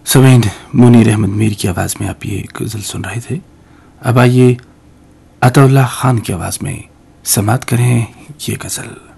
समीन मुनीर अहमद मीर की आवाज में आप ये गजल सुन रहे थे। अब आइए अताउल्लाह खान की आवाज में समात करें ये गजल।